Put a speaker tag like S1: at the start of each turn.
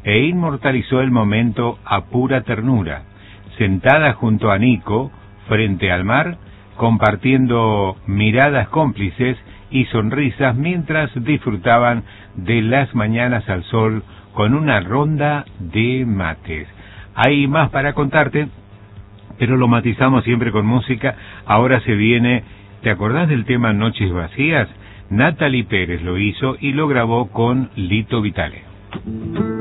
S1: e inmortalizó el momento a pura ternura, sentada junto a Nico, frente al mar, compartiendo miradas cómplices y sonrisas mientras disfrutaban de las mañanas al sol con una ronda de mates. Hay más para contarte, pero lo matizamos siempre con música. Ahora se viene, ¿te acordás del tema Noches Vacías? Natalie Pérez lo hizo y lo grabó con Lito Vitale.